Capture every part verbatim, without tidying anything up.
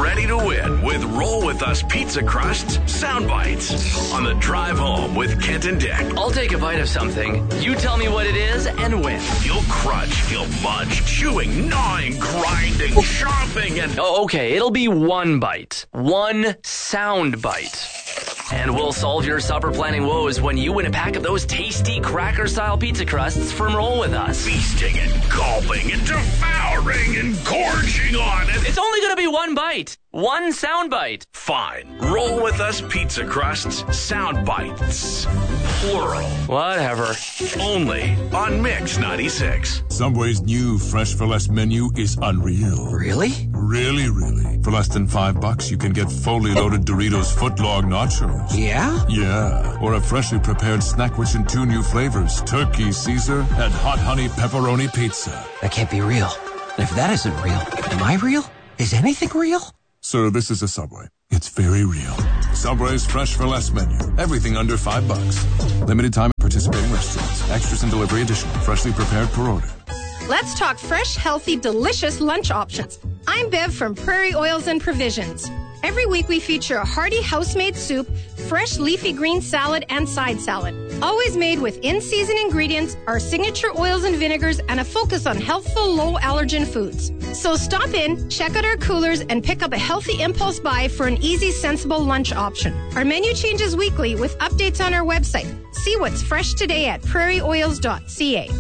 ready to win with Roll With Us Pizza Crusts Sound Bites on the drive home with Kent and Dick. I'll take a bite of something. You tell me what it is and win. You'll crunch, you'll munch, chewing, gnawing, grinding, chomping, and... Oh, okay, it'll be one bite. One sound bite. And we'll solve your supper planning woes when you win a pack of those tasty cracker-style pizza crusts from Roll With Us. Feasting and gulping and devouring and gorging on it. It's only going to be one bite. One sound bite. Fine. Roll With Us Pizza Crusts Sound Bites. Plural. Whatever. Only on Mix ninety-six. Subway's new Fresh for Less menu is unreal. Really? Really, really. For less than five bucks, you can get fully loaded Doritos footlong nachos. Yeah? Yeah. Or a freshly prepared snack rich in two new flavors, turkey Caesar and hot honey pepperoni pizza. That can't be real. If that isn't real, am I real? Is anything real? Sir, this is a Subway. It's very real. Subway's Fresh for Less menu. Everything under five bucks. Limited time at participating restaurants. Extras and delivery additional. Freshly prepared per order. Let's talk fresh, healthy, delicious lunch options. I'm Bev from Prairie Oils and Provisions. Every week we feature a hearty house-made soup, fresh leafy green salad, and side salad. Always made with in-season ingredients, our signature oils and vinegars, and a focus on healthful, low-allergen foods. So stop in, check out our coolers, and pick up a healthy impulse buy for an easy, sensible lunch option. Our menu changes weekly with updates on our website. See what's fresh today at prairie oils dot c a.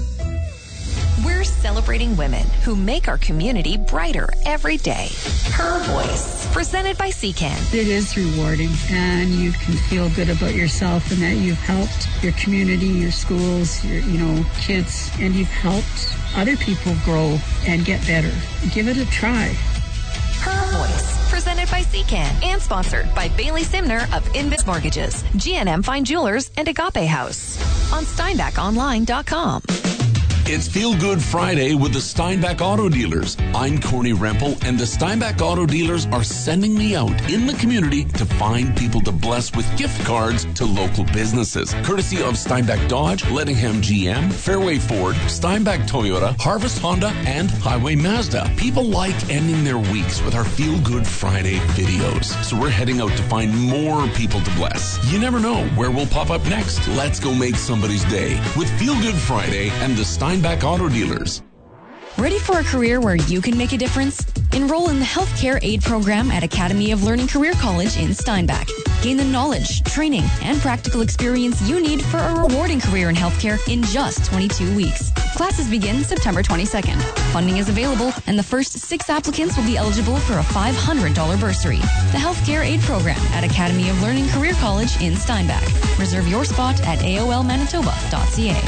We're celebrating women who make our community brighter every day. Her Voice, presented by C CAN. It is rewarding, and you can feel good about yourself and that you've helped your community, your schools, your, you know, kids, and you've helped other people grow and get better. Give it a try. Her Voice, presented by C CAN and sponsored by Bailey Simner of Invis Mortgages, G and M Fine Jewelers, and Agape House on steinbach online dot com. It's Feel Good Friday with the Steinbach Auto Dealers. I'm Corny Rempel, and the Steinbach Auto Dealers are sending me out in the community to find people to bless with gift cards to local businesses. Courtesy of Steinbach Dodge, Lettingham G M, Fairway Ford, Steinbach Toyota, Harvest Honda, and Highway Mazda. People like ending their weeks with our Feel Good Friday videos. So we're heading out to find more people to bless. You never know where we'll pop up next. Let's go make somebody's day with Feel Good Friday and the Steinbach Steinbach Auto Dealers. Ready for a career where you can make a difference? Enroll in the Healthcare Aid Program at Academy of Learning Career College in Steinbach. Gain the knowledge, training, and practical experience you need for a rewarding career in healthcare in just twenty-two weeks. Classes begin September twenty-second. Funding is available, and the first six applicants will be eligible for a five hundred dollars bursary. The Healthcare Aid Program at Academy of Learning Career College in Steinbach. Reserve your spot at A O L manitoba dot c a.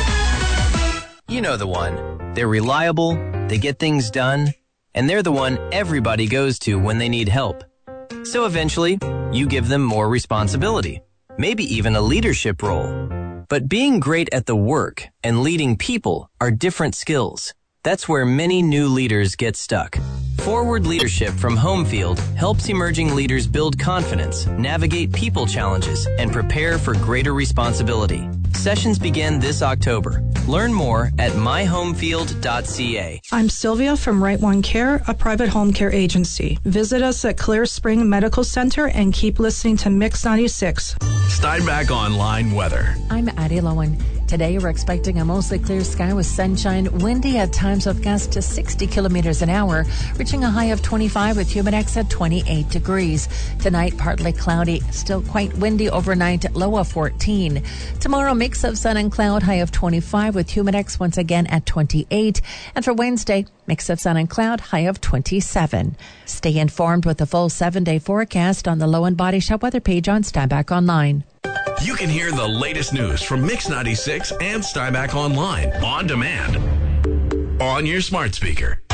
You know the one. They're reliable, they get things done, and they're the one everybody goes to when they need help. So eventually, you give them more responsibility, maybe even a leadership role. But being great at the work and leading people are different skills. That's where many new leaders get stuck. Forward Leadership from Homefield helps emerging leaders build confidence, navigate people challenges, and prepare for greater responsibility. Sessions begin this October. Learn more at my homefield dot c a. I'm Sylvia from Right One Care, a private home care agency. Visit us at Clear Spring Medical Center and keep listening to Mix ninety-six. Steinbach Online Weather. I'm Addie Lowen. Today, we're expecting a mostly clear sky with sunshine, windy at times with gusts to sixty kilometers an hour, reaching a high of twenty-five with Humidex at twenty-eight degrees. Tonight, partly cloudy, still quite windy overnight, low of fourteen. Tomorrow, mix of sun and cloud, high of twenty-five with Humidex once again at twenty-eight. And for Wednesday, mix of sun and cloud, high of twenty-seven. Stay informed with the full seven-day forecast on the Low and Body Shop weather page on Steinbach Online. You can hear the latest news from Mix ninety-six and Steinbach Online on demand on your smart speaker.